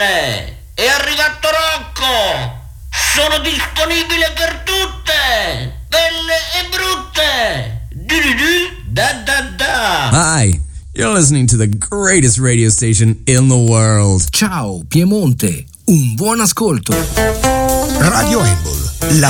donne! È arrivato Rocco! Sono disponibile per tutte! Belle e brutte! Da da da! Hi, you're listening to the greatest radio station in the world. Ciao Piemonte, un buon ascolto. Radio Embol, la